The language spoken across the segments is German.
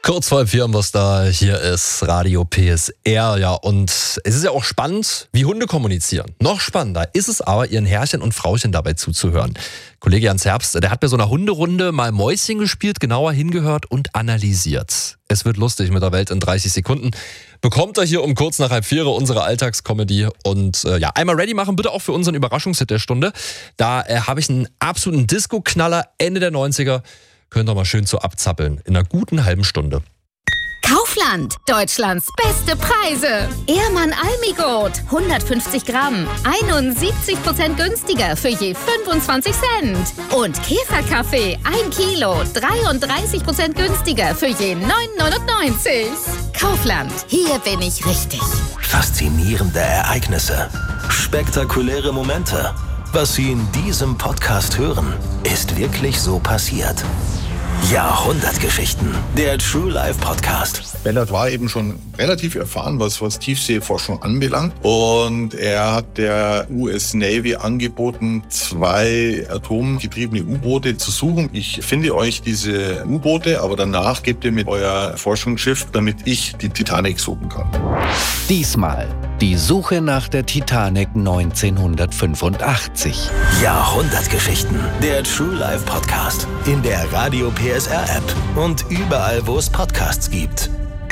Kurz vor 4 haben wir es da. Hier ist Radio PSR. Ja, und es ist ja auch spannend, wie Hunde kommunizieren. Noch spannender ist es aber, ihren Herrchen und Frauchen dabei zuzuhören. Kollege Jans Herbst, der hat bei so einer Hunderunde mal Mäuschen gespielt, genauer hingehört und analysiert. Es wird lustig mit der Welt in 30 Sekunden. Bekommt er hier um kurz nach 3:30 unsere Alltagscomedy. Und einmal ready machen, bitte auch für unseren Überraschungshit der Stunde. Da habe ich einen absoluten Disco-Knaller Ende der 90er. Könnt ihr mal schön so abzappeln. In einer guten halben Stunde. Kaufland, Deutschlands beste Preise. Ehrmann Almigurt, 150 Gramm, 71% günstiger für je 25 Cent. Und Käferkaffee, 1 Kilo, 33% günstiger für je 9,99. Kaufland, hier bin ich richtig. Faszinierende Ereignisse, spektakuläre Momente. Was Sie in diesem Podcast hören, ist wirklich so passiert. Jahrhundertgeschichten, der True Life Podcast. Bellard war eben schon relativ erfahren, was Tiefseeforschung anbelangt. Und er hat der US Navy angeboten, 2 atomgetriebene U-Boote zu suchen. Ich finde euch diese U-Boote, aber danach gebt ihr mir euer Forschungsschiff, damit ich die Titanic suchen kann. Diesmal die Suche nach der Titanic 1985. Jahrhundertgeschichten, der True Life Podcast. In der Radio PSR App und überall, wo es Podcasts gibt.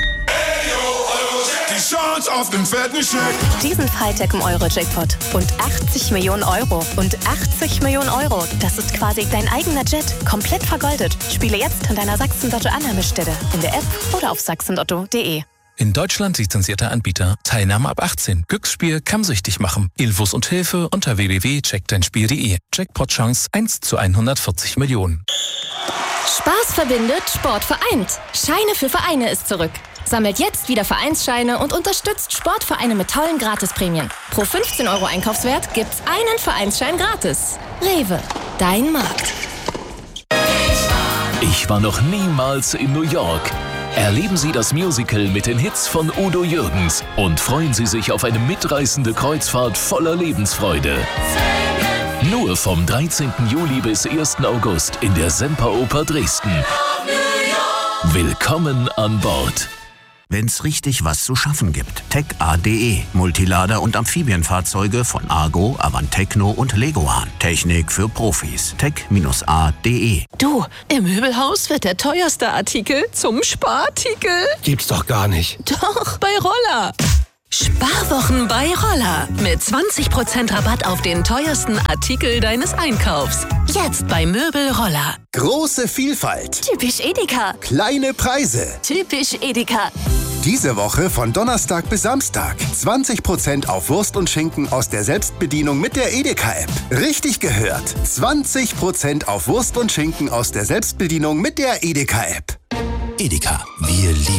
Die Chance auf den fetten Scheck. Diesen Freitag im Euro-Jackpot. Und 80 Millionen Euro. Und 80 Millionen Euro. Das ist quasi dein eigener Jet. Komplett vergoldet. Spiele jetzt an deiner Sachsen-Lotto-Annahmestelle. In der App oder auf sachsenlotto.de. In Deutschland lizenzierter Anbieter. Teilnahme ab 18. Glücksspiel kann süchtig machen. Infos und Hilfe unter www.checkdeinspiel.de. Jackpot-Chance 1 zu 140 Millionen. Spaß verbindet, Sport vereint. Scheine für Vereine ist zurück. Sammelt jetzt wieder Vereinsscheine und unterstützt Sportvereine mit tollen Gratisprämien. Pro 15 € Einkaufswert gibt's einen Vereinsschein gratis. Rewe, dein Markt. Ich war noch niemals in New York. Erleben Sie das Musical mit den Hits von Udo Jürgens und freuen Sie sich auf eine mitreißende Kreuzfahrt voller Lebensfreude. Nur vom 13. Juli bis 1. August in der Semperoper Dresden. Willkommen an Bord. Wenn's richtig was zu schaffen gibt. TechA.de. Multilader und Amphibienfahrzeuge von Argo, Avantecno und Leguan. Technik für Profis. Tech-A.de. Du, im Möbelhaus wird der teuerste Artikel zum Sparartikel. Gibt's doch gar nicht. Doch, bei Roller. Sparwochen bei Roller. Mit 20% Rabatt auf den teuersten Artikel deines Einkaufs. Jetzt bei Möbel Roller. Große Vielfalt. Typisch Edeka. Kleine Preise. Typisch Edeka. Diese Woche von Donnerstag bis Samstag. 20% auf Wurst und Schinken aus der Selbstbedienung mit der Edeka-App. Richtig gehört. 20% auf Wurst und Schinken aus der Selbstbedienung mit der Edeka-App. Edeka. Wir lieben